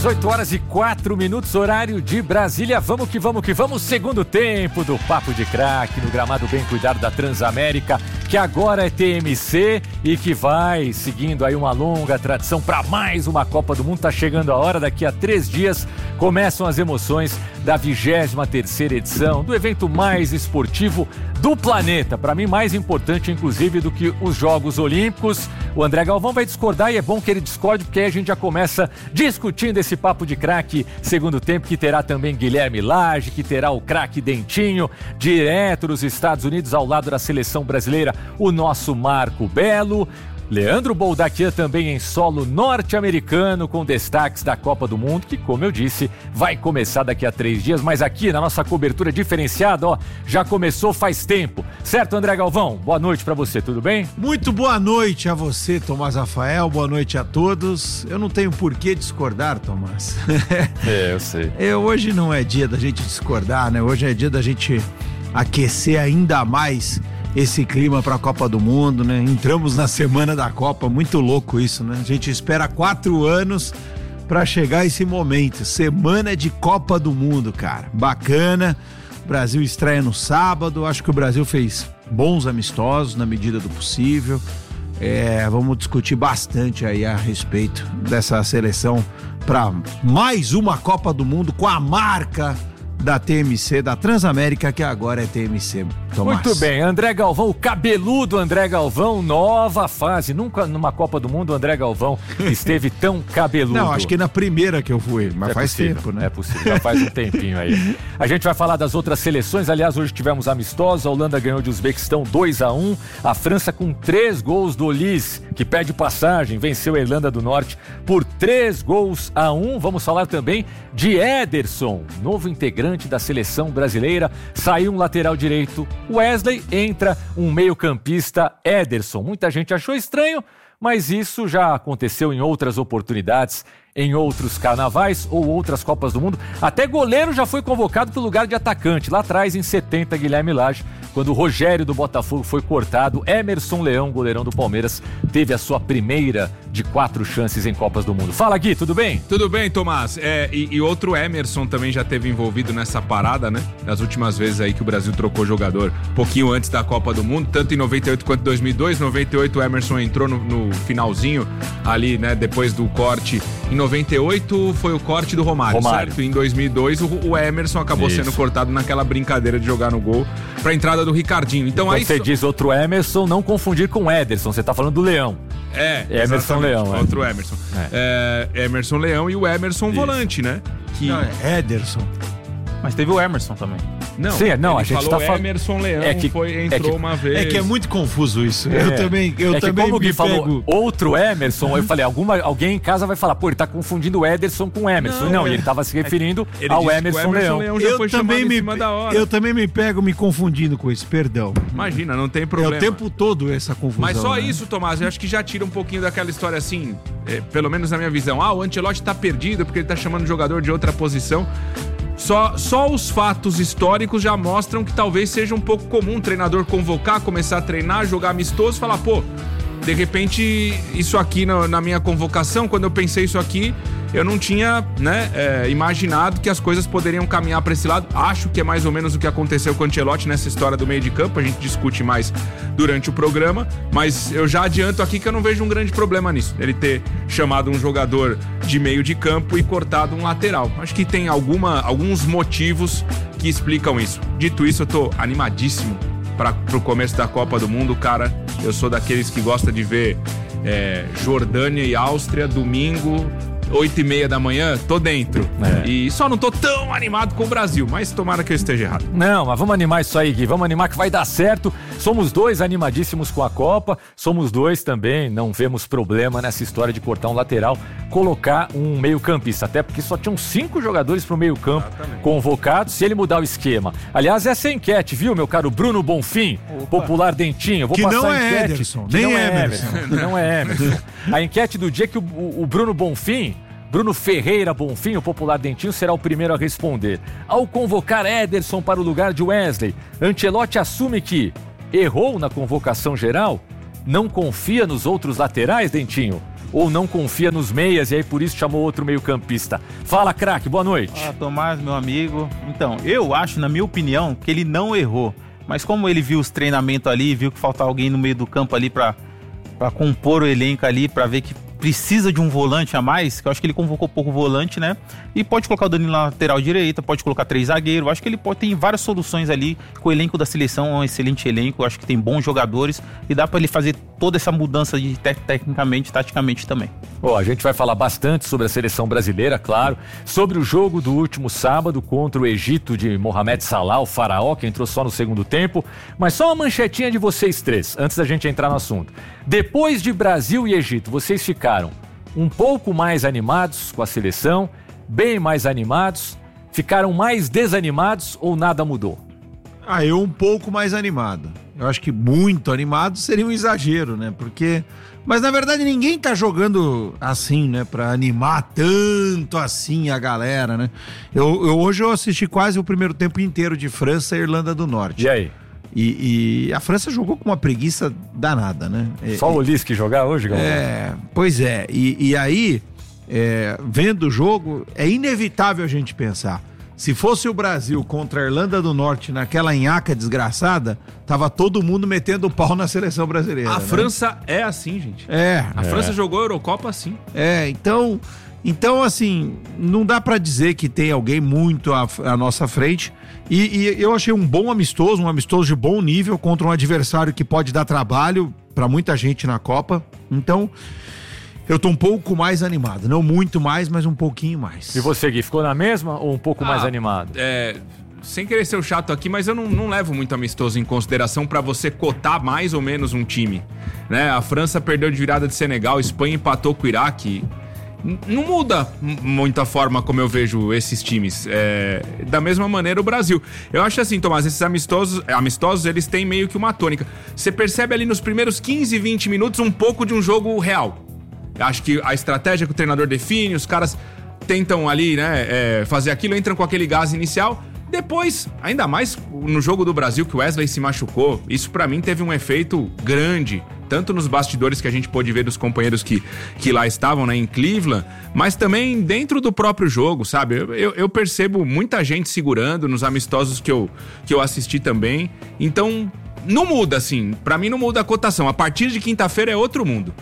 8h04, horário de Brasília. Vamos que vamos que vamos. Segundo tempo do Papo de Craque no gramado bem cuidado da Transamérica, que agora é TMC e que vai seguindo aí uma longa tradição para mais uma Copa do Mundo. Tá chegando a hora, daqui a 3 dias começam as emoções da 23ª edição do evento mais esportivo do planeta. Para mim, mais importante, inclusive, do que os Jogos Olímpicos. O André Galvão vai discordar e é bom que ele discorde, porque aí a gente já começa discutindo esse Papo de Craque segundo tempo, que terá também Guilherme Lage, que terá o craque Dentinho, direto dos Estados Unidos, ao lado da seleção brasileira, o nosso Marco Belo. Leandro Boldaquian também em solo norte-americano, com destaques da Copa do Mundo, que, como eu disse, vai começar daqui a 3 dias, mas aqui na nossa cobertura diferenciada, já começou faz tempo. Certo, André Galvão? Boa noite pra você, tudo bem? Muito boa noite a você, Tomás Rafael, boa noite a todos. Eu não tenho por que discordar, Tomás. Eu sei. Hoje não é dia da gente discordar, né? Hoje é dia da gente aquecer ainda mais esse clima para a Copa do Mundo, né? Entramos na semana da Copa, muito louco isso, né? A gente espera 4 anos para chegar esse momento, semana de Copa do Mundo, cara. Bacana, o Brasil estreia no sábado, acho que o Brasil fez bons amistosos na medida do possível. Vamos discutir bastante aí a respeito dessa seleção para mais uma Copa do Mundo com a marca da TMC, da Transamérica, que agora é TMC, Tomás. Muito bem, André Galvão, o cabeludo André Galvão, nova fase. Nunca numa Copa do Mundo o André Galvão esteve tão cabeludo. Não, acho que na primeira que eu fui, mas faz possível, tempo, né? É possível, já faz um tempinho aí. A gente vai falar das outras seleções. Aliás, hoje tivemos amistosos. A Holanda ganhou de Uzbequistão 2-1. A França, com 3 gols do Olise, que pede passagem, venceu a Irlanda do Norte por 3-1. Vamos falar também de Ederson, novo integrante da seleção brasileira. Saiu um lateral direito, Wesley, entra um meio-campista, Ederson. Muita gente achou estranho, mas isso já aconteceu em outras oportunidades, em outros carnavais ou outras Copas do Mundo. Até goleiro já foi convocado para o lugar de atacante. Lá atrás, em 70, Guilherme Lage, quando o Rogério do Botafogo foi cortado, Emerson Leão, goleirão do Palmeiras, teve a sua primeira de 4 chances em Copas do Mundo. Fala, Gui, tudo bem? Tudo bem, Tomás. E outro Emerson também já teve envolvido nessa parada, né? Das últimas vezes aí que o Brasil trocou jogador, um pouquinho antes da Copa do Mundo, tanto em 98 quanto em 2002. 98 o Emerson entrou no finalzinho ali, né? Depois do corte. Em 98 foi o corte do Romário. Certo? Em 2002 o Emerson acabou sendo cortado naquela brincadeira de jogar no gol pra entrada do Ricardinho. Então quando aí você diz outro Emerson, não confundir com Ederson, você tá falando do Leão. Emerson Leão. Outro Emerson. Emerson Leão e o Emerson volante, né? Não, é Ederson. Mas teve o Emerson também. Não, sim, não, a gente falou tá falando. Emerson Leão entrou uma vez. É que é muito confuso isso. Eu também como o Gui falou pego outro Emerson, eu falei, alguém em casa vai falar, pô, ele tá confundindo o Ederson com o Emerson. Não, e ele tava se referindo ao Emerson Leão. Eu também me pego me confundindo com isso, perdão. Imagina, não tem problema. É o tempo todo essa confusão. Mas só né? isso, Tomás, eu acho que já tira um pouquinho daquela história assim, pelo menos na minha visão. O Ancelotti tá perdido porque ele tá chamando o jogador de outra posição. Só os fatos históricos já mostram que talvez seja um pouco comum o treinador convocar, começar a treinar, jogar amistoso e falar, pô, de repente isso aqui na minha convocação, quando eu pensei isso aqui, eu não tinha imaginado que as coisas poderiam caminhar para esse lado. Acho que é mais ou menos o que aconteceu com o Ancelotti nessa história do meio de campo. A gente discute mais durante o programa, mas eu já adianto aqui que eu não vejo um grande problema nisso, ele ter chamado um jogador de meio de campo e cortado um lateral. Acho que tem alguns motivos que explicam isso. Dito isso, eu tô animadíssimo pro começo da Copa do Mundo, cara. Eu sou daqueles que gosta de ver Jordânia e Áustria, domingo, 8h30 da manhã, tô dentro. E só não tô tão animado com o Brasil, mas tomara que eu esteja errado. Não, mas vamos animar isso aí, Gui. Vamos animar que vai dar certo. Somos 2 animadíssimos com a Copa. Somos 2 também, não vemos problema nessa história de cortar um lateral, colocar um meio-campista. Até porque só tinham 5 jogadores pro meio-campo convocados. Se ele mudar o esquema. Aliás, essa é a enquete, viu, meu caro Bruno Bonfim, popular Dentinho. Vou que passar não a enquete. Ederson, nem Emerson. Não é Emerson. A enquete do dia que o Bruno Bonfim, Bruno Ferreira Bonfim, o popular Dentinho, será o primeiro a responder. Ao convocar Ederson para o lugar de Wesley, Ancelotti assume que errou na convocação geral? Não confia nos outros laterais, Dentinho? ou não confia nos meias e aí por isso chamou outro meio-campista? Fala, craque, boa noite. Tomás, meu amigo. Então, eu acho, na minha opinião, que ele não errou. Mas como ele viu os treinamentos ali, viu que faltava alguém no meio do campo ali pra compor o elenco ali, pra ver que precisa de um volante a mais, que eu acho que ele convocou pouco volante, né? E pode colocar o Danilo na lateral direita, pode colocar 3 zagueiros. Eu acho que ele tem várias soluções ali. Com o elenco da seleção é um excelente elenco. Eu acho que tem bons jogadores e dá para ele fazer toda essa mudança de tecnicamente, taticamente também. A gente vai falar bastante sobre a seleção brasileira, claro, sobre o jogo do último sábado contra o Egito de Mohamed Salah, o faraó, que entrou só no segundo tempo. Mas só uma manchetinha de vocês três, antes da gente entrar no assunto. Depois de Brasil e Egito, vocês ficaram um pouco mais animados com a seleção, bem mais animados, ficaram mais desanimados ou nada mudou? Eu um pouco mais animado. Eu acho que muito animado seria um exagero, né? Mas na verdade ninguém tá jogando assim, né? Pra animar tanto assim a galera, né? Hoje eu assisti quase o primeiro tempo inteiro de França e Irlanda do Norte. E aí? E a França jogou com uma preguiça danada, né? Só o Ulisses jogar hoje, galera? Pois é. E aí, vendo o jogo, é inevitável a gente pensar. Se fosse o Brasil contra a Irlanda do Norte naquela nhaca desgraçada, tava todo mundo metendo o pau na seleção brasileira. A né? França é assim, gente. A França jogou a Eurocopa assim. Então, assim, não dá pra dizer que tem alguém muito à nossa frente. E eu achei um amistoso de bom nível contra um adversário que pode dar trabalho pra muita gente na Copa. Então, eu tô um pouco mais animado. Não muito mais, mas um pouquinho mais. E você, Gui, ficou na mesma ou um pouco mais animado? Sem querer ser o chato aqui, mas eu não levo muito amistoso em consideração pra você cotar mais ou menos um time, né? A França perdeu de virada de Senegal, a Espanha empatou com o Iraque. Não muda muito a forma como eu vejo esses times. Da mesma maneira o Brasil. Eu acho assim, Tomás, esses amistosos eles têm meio que uma tônica. Você percebe ali nos primeiros 15, 20 minutos um pouco de um jogo real. Eu acho que a estratégia que o treinador define, os caras tentam ali, né, fazer aquilo, entram com aquele gás inicial. Depois, ainda mais no jogo do Brasil, que o Wesley se machucou, isso pra mim teve um efeito grande, tanto nos bastidores que a gente pôde ver dos companheiros que lá estavam, né, em Cleveland, mas também dentro do próprio jogo, sabe? Eu percebo muita gente segurando nos amistosos que eu assisti também, então não muda, assim, pra mim não muda a cotação, a partir de quinta-feira é outro mundo.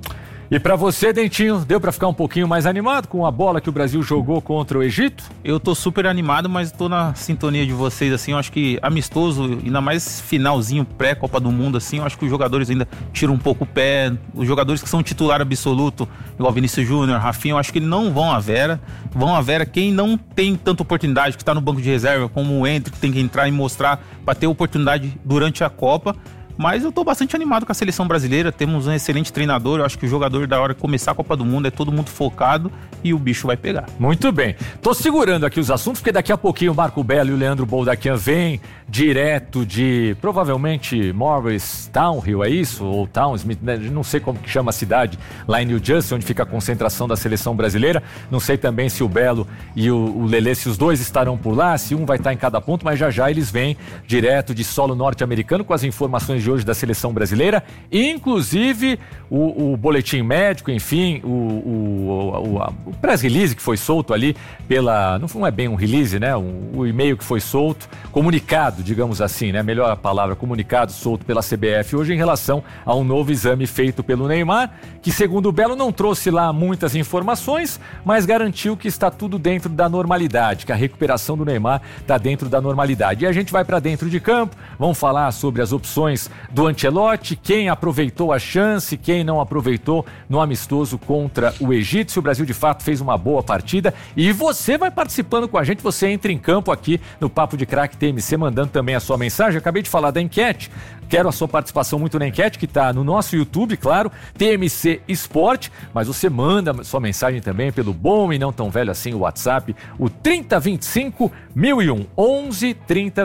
E pra você, Dentinho, deu pra ficar um pouquinho mais animado com a bola que o Brasil jogou contra o Egito? Eu tô super animado, mas tô na sintonia de vocês, assim, eu acho que amistoso, ainda mais finalzinho pré-Copa do Mundo, assim, eu acho que os jogadores ainda tiram um pouco o pé, os jogadores que são titular absoluto, igual Vinícius Júnior, Rafinha, eu acho que eles não vão à Vera quem não tem tanta oportunidade, que tá no banco de reserva, como o Hendrick, que tem que entrar e mostrar pra ter oportunidade durante a Copa. Mas eu tô bastante animado com a seleção brasileira, temos um excelente treinador, eu acho que o jogador da hora que começar a Copa do Mundo é todo mundo focado e o bicho vai pegar. Muito bem, tô segurando aqui os assuntos porque daqui a pouquinho o Marco Belo e o Leandro Boldaquian vêm direto de, provavelmente, Morristown, é isso? Ou Townsmith, né? Não sei como que chama a cidade, lá em New Jersey, onde fica a concentração da seleção brasileira, não sei também se o Belo e o Lelê, se os dois estarão por lá, se um vai estar em cada ponto, mas já eles vêm direto de solo norte-americano com as informações de hoje da seleção brasileira, inclusive o boletim médico, enfim, o press release que foi solto ali pela, não é bem um release, né, o e-mail que foi solto, comunicado, digamos assim, né, melhor a palavra, comunicado solto pela CBF hoje em relação a um novo exame feito pelo Neymar, que segundo o Belo não trouxe lá muitas informações, mas garantiu que está tudo dentro da normalidade, que a recuperação do Neymar está dentro da normalidade. E a gente vai para dentro de campo, vamos falar sobre as opções do Ancelotti, quem aproveitou a chance, quem não aproveitou no amistoso contra o Egito, se o Brasil de fato fez uma boa partida, e você vai participando com a gente, você entra em campo aqui no Papo de Craque TMC, mandando também a sua mensagem. Eu acabei de falar da enquete, quero a sua participação muito na enquete, que está no nosso YouTube, claro, TMC Esporte, mas você manda sua mensagem também pelo bom e não tão velho assim o WhatsApp, o 3025-1001, 11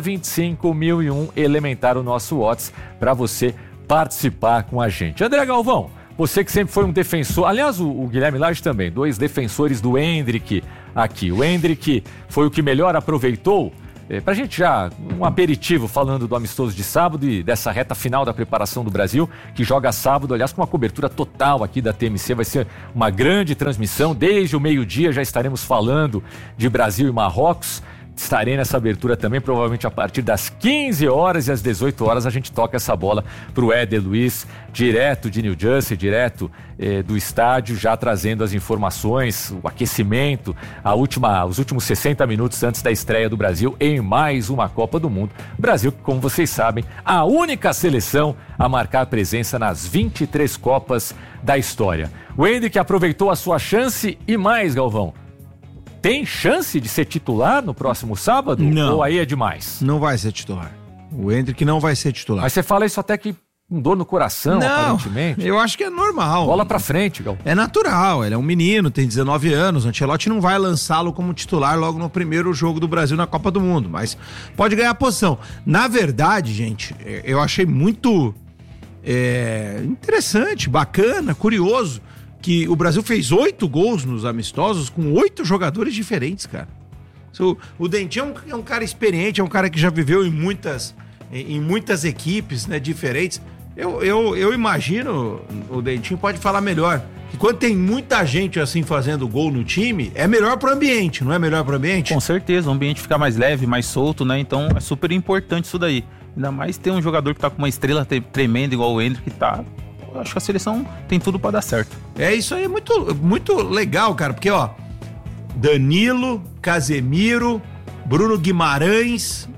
3025-1001, elementar o nosso WhatsApp para você participar com a gente. André Galvão, você que sempre foi um defensor, aliás o Guilherme Lage também, dois defensores do Hendrick aqui. O Hendrick foi o que melhor aproveitou Pra gente já, um aperitivo falando do amistoso de sábado e dessa reta final da preparação do Brasil, que joga sábado, aliás, com uma cobertura total aqui da TMC, vai ser uma grande transmissão, desde o meio-dia já estaremos falando de Brasil e Marrocos. Estarei nessa abertura também, provavelmente a partir das 15 horas e às 18 horas a gente toca essa bola pro Éder Luiz, direto de New Jersey, direto do estádio, já trazendo as informações, o aquecimento, os últimos 60 minutos antes da estreia do Brasil em mais uma Copa do Mundo. Brasil, como vocês sabem, a única seleção a marcar presença nas 23 Copas da história. O Endrick aproveitou a sua chance e mais, Galvão. Tem chance de ser titular no próximo sábado? Não. Ou aí é demais? Não vai ser titular. O Endrick não vai ser titular. Mas você fala isso até que com dor no coração, aparentemente. Eu acho que é normal. Bola pra frente, Gal. É natural, ele é um menino, tem 19 anos. O Ancelotti não vai lançá-lo como titular logo no primeiro jogo do Brasil na Copa do Mundo, mas pode ganhar posição. Na verdade, gente, eu achei muito interessante, bacana, curioso, que o Brasil fez 8 gols nos amistosos com 8 jogadores diferentes, cara. O Dentinho é um cara experiente, é um cara que já viveu em muitas equipes, né, diferentes. Eu imagino, o Dentinho pode falar melhor, que quando tem muita gente assim fazendo gol no time, é melhor pro ambiente, não é melhor pro ambiente? Com certeza, o ambiente fica mais leve, mais solto, né? Então é super importante isso daí. Ainda mais ter um jogador que tá com uma estrela tremenda igual o Endrick, que tá... Eu acho que a seleção tem tudo pra dar certo. Isso aí é muito, muito legal, cara, porque ó, Danilo, Casemiro, Bruno Guimarães,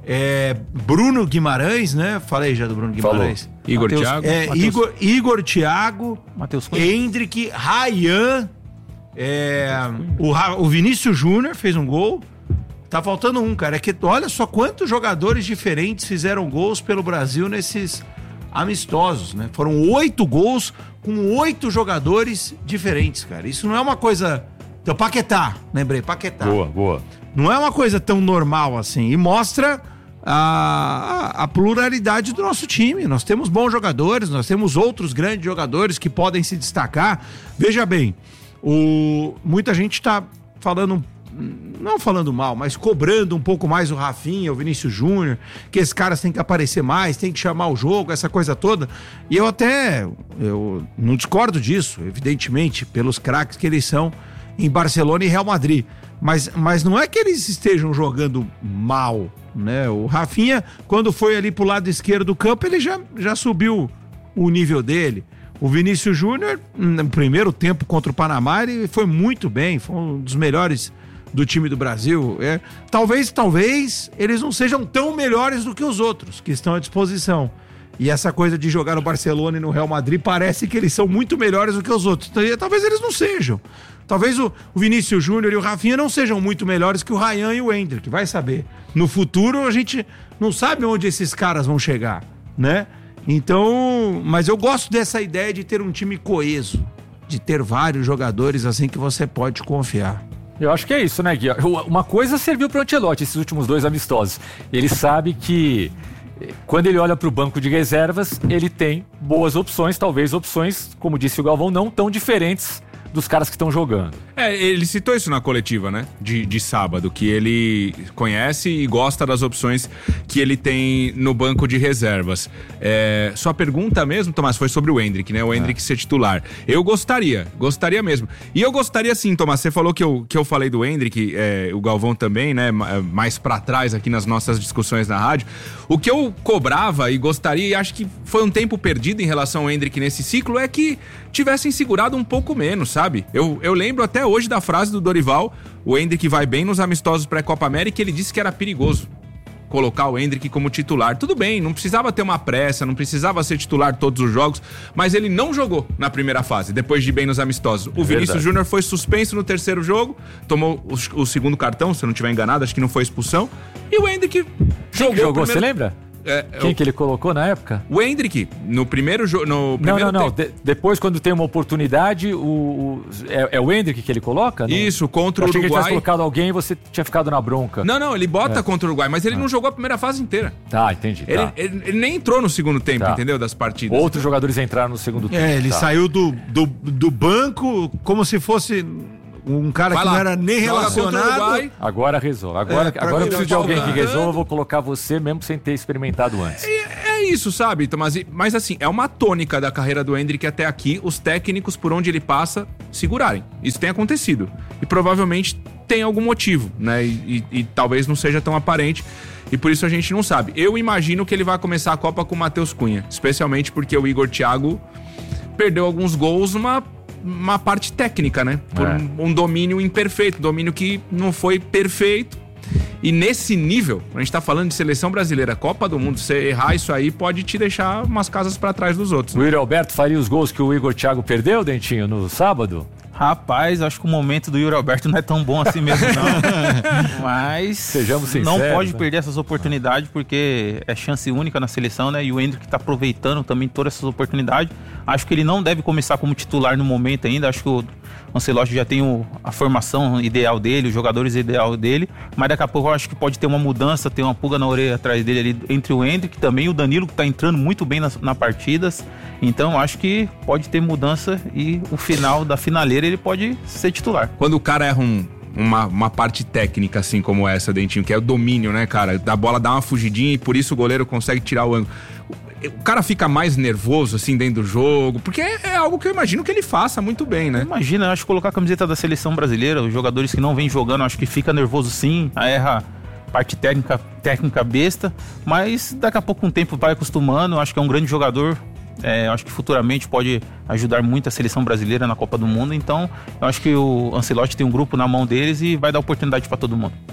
né? Falei já do Bruno Guimarães. Igor Mateus, Thiago. Igor Thiago, Matheus Cunha. Endrick, Ryan, o Vinícius Júnior fez um gol. Tá faltando um, cara. É que olha só quantos jogadores diferentes fizeram gols pelo Brasil nesses amistosos, né? Foram 8 gols com 8 jogadores diferentes, cara. Isso não é uma coisa... Então, Paquetá, lembrei, Paquetá. Boa. Não é uma coisa tão normal assim. E mostra a pluralidade do nosso time. Nós temos bons jogadores, nós temos outros grandes jogadores que podem se destacar. Veja bem, muita gente tá falando... Não falando mal, mas cobrando um pouco mais o Rafinha, o Vinícius Júnior, que esses caras têm que aparecer mais, têm que chamar o jogo, essa coisa toda. E eu não discordo disso, evidentemente, pelos craques que eles são em Barcelona e Real Madrid. Mas não é que eles estejam jogando mal, né? O Rafinha, quando foi ali pro lado esquerdo do campo, ele já subiu o nível dele. O Vinícius Júnior, no primeiro tempo contra o Panamá, ele foi muito bem, foi um dos melhores do time do Brasil. Talvez eles não sejam tão melhores do que os outros que estão à disposição. E essa coisa de jogar no Barcelona e no Real Madrid parece que eles são muito melhores do que os outros. Talvez eles não sejam. Talvez o Vinícius Júnior e o Rafinha não sejam muito melhores que o Ryan e o Endrick. Vai saber. No futuro a gente não sabe onde esses caras vão chegar, né? Então, mas eu gosto dessa ideia de ter um time coeso, de ter vários jogadores assim que você pode confiar. Eu acho que é isso, né, Gui? Uma coisa serviu pro Ancelotti esses últimos 2 amistosos. Ele sabe que quando ele olha pro banco de reservas, ele tem boas opções, talvez opções, como disse o Galvão, não tão diferentes dos caras que estão jogando. Ele citou isso na coletiva, né? De sábado, que ele conhece e gosta das opções que ele tem no banco de reservas. Sua pergunta mesmo, Tomás, foi sobre o Endrick, né? O Endrick ser titular. Eu gostaria mesmo. E eu gostaria sim, Tomás, você falou que eu falei do Endrick, o Galvão também, né? Mais pra trás aqui nas nossas discussões na rádio. O que eu cobrava e gostaria, e acho que foi um tempo perdido em relação ao Endrick nesse ciclo, é que tivessem segurado um pouco menos, sabe? Eu lembro até hoje da frase do Dorival, o Endrick vai bem nos amistosos pré-Copa América, ele disse que era perigoso colocar o Endrick como titular. Tudo bem, não precisava ter uma pressa, não precisava ser titular todos os jogos, mas ele não jogou na primeira fase, depois de ir bem nos amistosos. O Vinícius Júnior foi suspenso no terceiro jogo, tomou o segundo cartão, se eu não estiver enganado, acho que não foi expulsão, e o Endrick jogou, você lembra? Quem que ele colocou na época? O Endrick, no primeiro jogo... Não. Depois, quando tem uma oportunidade, é o Endrick que ele coloca? Não? Isso, contra o Uruguai. Achei que ele tivesse colocado alguém e você tinha ficado na bronca. Não, ele bota contra o Uruguai, mas ele não jogou a primeira fase inteira. Tá, entendi. Ele nem entrou no segundo tempo, entendeu? Das partidas. Outros jogadores entraram no segundo tempo. Ele saiu do banco como se fosse... um cara que não era nem relacionado. Agora resolve. Agora eu preciso de alguém que resolva, eu vou colocar você mesmo sem ter experimentado antes. É isso, sabe, Tomás? Mas assim, é uma tônica da carreira do Endrick até aqui, os técnicos, por onde ele passa, segurarem. Isso tem acontecido. E provavelmente tem algum motivo, né? E talvez não seja tão aparente. E por isso a gente não sabe. Eu imagino que ele vai começar a Copa com o Matheus Cunha. Especialmente porque o Igor Thiago perdeu alguns gols numa parte técnica, né? Por um domínio imperfeito, domínio que não foi perfeito. E nesse nível, a gente tá falando de seleção brasileira, Copa do Mundo, você errar isso aí pode te deixar umas casas pra trás dos outros. O Yuri Alberto faria os gols que o Igor Thiago perdeu, Dentinho, no sábado? Rapaz, acho que o momento do Yuri Alberto não é tão bom assim mesmo, não. Mas sejamos sinceros, não pode perder essas oportunidades, porque é chance única na seleção, né? E o Endrick tá aproveitando também todas essas oportunidades. Acho que ele não deve começar como titular no momento ainda. Acho que o Ancelotti já tem a formação ideal dele, os jogadores ideal dele. Mas daqui a pouco eu acho que pode ter uma mudança, ter uma pulga na orelha atrás dele ali, entre o Endrick também e o Danilo, que tá entrando muito bem nas partidas. Então acho que pode ter mudança e o final da finaleira ele pode ser titular. Quando o cara erra uma parte técnica assim como essa, Dentinho, que é o domínio, né, cara? Da bola dá uma fugidinha e por isso o goleiro consegue tirar o ângulo. O cara fica mais nervoso assim dentro do jogo, porque é algo que eu imagino que ele faça muito bem, né? Imagina, acho que colocar a camiseta da seleção brasileira, os jogadores que não vêm jogando, acho que fica nervoso sim, erra parte técnica besta, mas daqui a pouco com o tempo vai acostumando, acho que é um grande jogador. Acho que futuramente pode ajudar muito a seleção brasileira na Copa do Mundo. Então, eu acho que o Ancelotti tem um grupo na mão deles e vai dar oportunidade para todo mundo.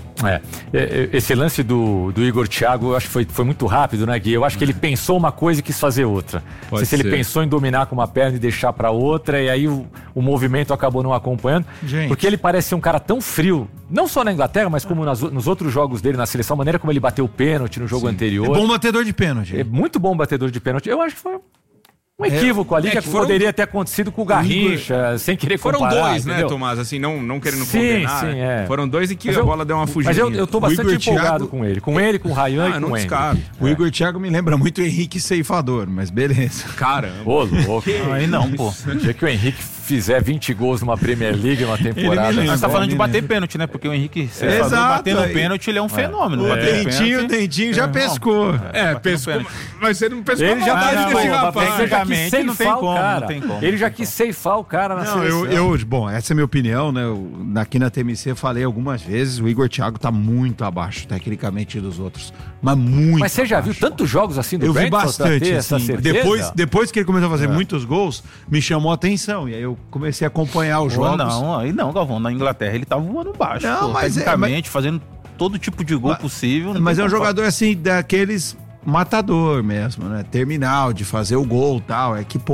Esse lance do Igor Thiago, eu acho que foi muito rápido, né, Gui? Eu acho que ele pensou uma coisa e quis fazer outra. Não sei se ele pensou em dominar com uma perna e deixar para outra, e aí o movimento acabou não acompanhando. Gente. Porque ele parece ser um cara tão frio, não só na Inglaterra, mas como nos outros jogos dele na seleção, a maneira como ele bateu o pênalti no jogo anterior. É bom batedor de pênalti. É muito bom batedor de pênalti. Eu acho que foi um equívoco ali que poderia ter acontecido com o Garrincha, sem querer comparar. Foram dois, entendeu? né, Tomás? Assim, não querendo condenar. Sim, Foram dois e que a bola deu uma fugidinha. Mas eu tô bastante empolgado com ele. Com ele, com o Ryan e com o Endrick. O Igor Thiago me lembra muito o Henrique Ceifador, mas beleza. Cara, ô louco. Aí não, pô. O dia que o Henrique fizer 20 gols numa Premier League numa temporada. Mas tá falando de bater pênalti, né? Porque o Henrique Ceifador batendo pênalti, ele é um fenômeno. O Dentinho já pescou. Pescou. Mas você não pescou. Ele já tecnicamente não tem como. Cara. Não tem como. Ele já quis ceifar o cara na seleção. Bom, essa é a minha opinião, né? Aqui na TMC eu falei algumas vezes, o Igor Thiago tá muito abaixo, tecnicamente, dos outros. Mas muito Mas você já viu tantos jogos assim do Brentford? Eu vi bastante, essa assim. Depois que ele começou a fazer muitos gols, me chamou a atenção. E aí eu comecei a acompanhar os jogos. Aí não, Galvão. Na Inglaterra ele tava voando baixo. Não, mas tecnicamente, fazendo todo tipo de gol possível. Mas é um jogador, assim, daqueles matador mesmo, né? Terminal, de fazer o gol e tal.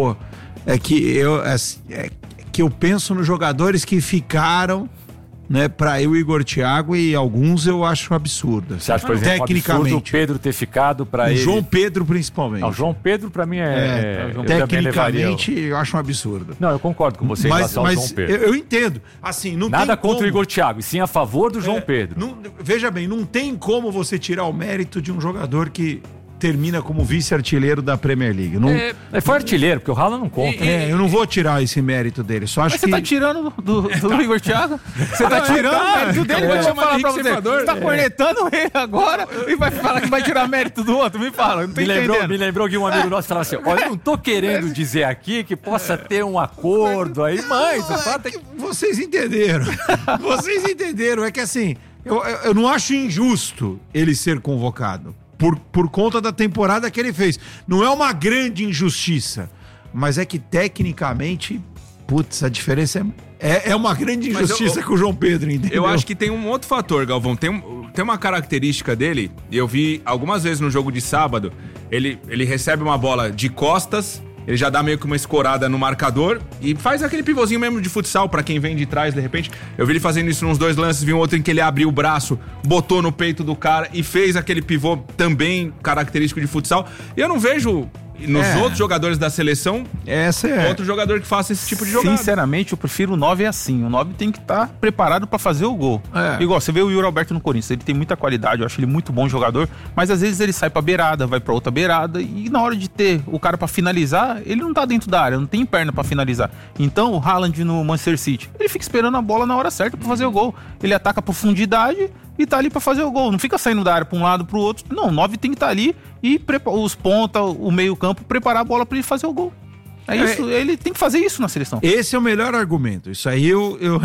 É que eu penso nos jogadores que ficaram, né, para o Igor Thiago, e alguns eu acho absurdo. Você acha, por exemplo, tecnicamente, absurdo o Pedro ter ficado para ele? O João Pedro, principalmente. Não, o João Pedro, para mim, tecnicamente, eu acho um absurdo. Não, eu concordo com você em relação ao João Pedro. Eu entendo. Assim, não nada tem contra como... o Igor Thiago, e sim a favor do João Pedro. Veja bem, não tem como você tirar o mérito de um jogador que termina como vice-artilheiro da Premier League. Foi artilheiro, porque o Haaland não conta. Eu não vou tirar esse mérito dele. Só acho Mas você tá tirando do Igor Thiago? Você tá tirando o mérito dele? Vou falar pra você. Você tá cornetando ele agora e vai falar que vai tirar mérito do outro? Me fala, não tô entendendo. Me lembrou que um amigo nosso falava assim, olha, eu não tô querendo dizer aqui que possa ter um acordo aí, mas o fato é que... Vocês entenderam. Vocês entenderam. É que assim, eu não acho injusto ele ser convocado. Por conta da temporada que ele fez. Não é uma grande injustiça, mas é que tecnicamente, putz, a diferença é uma grande injustiça com o João Pedro, entendeu? Eu acho que tem um outro fator, Galvão. Tem uma característica dele, eu vi algumas vezes no jogo de sábado, ele recebe uma bola de costas, ele já dá meio que uma escorada no marcador e faz aquele pivôzinho mesmo de futsal pra quem vem de trás, de repente. Eu vi ele fazendo isso nos dois lances, vi um outro em que ele abriu o braço, botou no peito do cara e fez aquele pivô também característico de futsal. E eu não vejo nos outros jogadores da seleção, outro jogador que faça esse tipo de jogada. Sinceramente, eu prefiro o 9 assim. O 9 tem que estar preparado pra fazer o gol. Igual, você vê o Yuri Alberto no Corinthians, ele tem muita qualidade, eu acho ele muito bom jogador, mas às vezes ele sai pra beirada, vai pra outra beirada, e na hora de ter o cara pra finalizar, ele não tá dentro da área, não tem perna pra finalizar. Então, o Haaland no Manchester City, ele fica esperando a bola na hora certa pra fazer o gol. Ele ataca a profundidade e tá ali pra fazer o gol. Não fica saindo da área pra um lado, pro outro. Não, o 9 tem que estar ali e os ponta, o meio campo, preparar a bola pra ele fazer o gol. É isso, ele tem que fazer isso na seleção. Esse é o melhor argumento. Isso aí eu